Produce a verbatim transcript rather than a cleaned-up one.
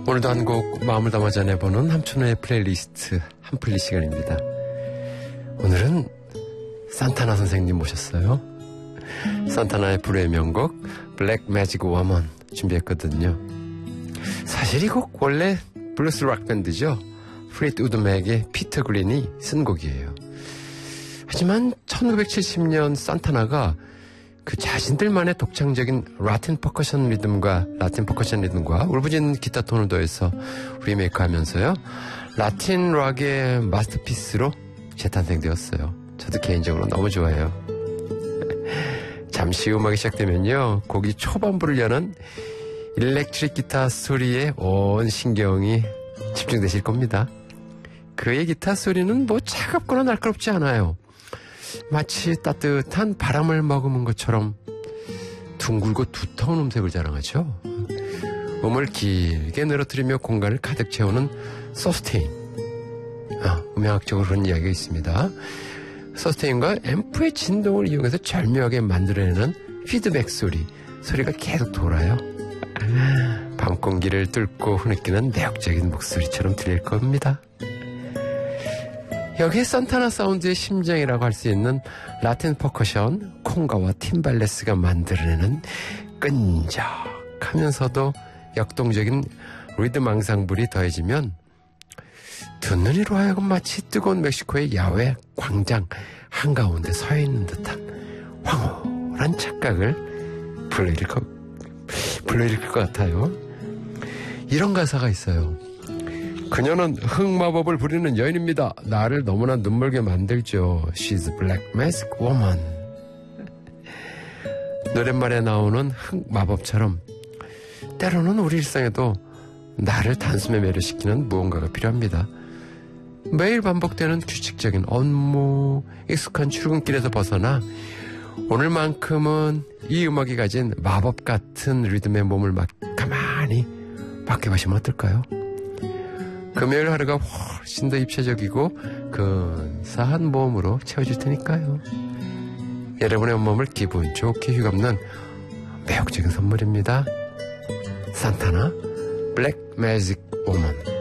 오늘도 한 곡 마음을 담아 전해보는 함춘호의 플레이리스트 한플리 시간입니다. 오늘은 산타나 선생님 모셨어요. 산타나의 불후의 명곡 블랙 매직 워먼 준비했거든요. 사실 이 곡 원래 블루스 락 밴드죠. 프리드 우드맥의 피터 그린이 쓴 곡이에요. 하지만 천구백칠십 년 산타나가 그 자신들만의 독창적인 라틴 퍼커션 리듬과 라틴 퍼커션 리듬과 울부짖는 기타 톤을 더해서 리메이크하면서요. 라틴 락의 마스터피스로 재탄생되었어요. 저도 개인적으로 너무 좋아해요. 잠시 음악이 시작되면요. 곡이 초반부를 여는 일렉트릭 기타 소리에 온 신경이 집중되실 겁니다. 그의 기타 소리는 뭐 차갑거나 날카롭지 않아요. 마치 따뜻한 바람을 머금은 것처럼 둥글고 두터운 음색을 자랑하죠. 음을 길게 늘어뜨리며 공간을 가득 채우는 서스테인. 아, 음향학적으로 그런 이야기가 있습니다. 서스테인과 앰프의 진동을 이용해서 절묘하게 만들어내는 피드백 소리. 소리가 계속 돌아요. 밤 공기를 뚫고 흐느끼는 매력적인 목소리처럼 들릴 겁니다. 여기에 산타나 사운드의 심장이라고 할 수 있는 라틴 퍼커션, 콩가와 팀발레스가 만들어내는 끈적하면서도 역동적인 리듬 앙상블이 더해지면 듣는 이로 하여금 마치 뜨거운 멕시코의 야외 광장 한가운데 서 있는 듯한 황홀한 착각을 불러일으킬 것, 불러일으킬 것 같아요. 이런 가사가 있어요. 그녀는 흑마법을 부리는 여인입니다. 나를 너무나 눈멀게 만들죠. She's a black magic woman. 노랫말에 나오는 흑마법처럼 때로는 우리 일상에도 나를 단숨에 매료시키는 무언가가 필요합니다. 매일 반복되는 규칙적인 업무, 익숙한 출근길에서 벗어나 오늘만큼은 이 음악이 가진 마법 같은 리듬의 몸을 막 가만히 맡겨보시면 어떨까요? 금요일 하루가 훨씬 더 입체적이고 근사한 모험으로 채워질 테니까요. 여러분의 온몸을 기분 좋게 휘감는 매혹적인 선물입니다. 산타나 블랙 매직 오먼.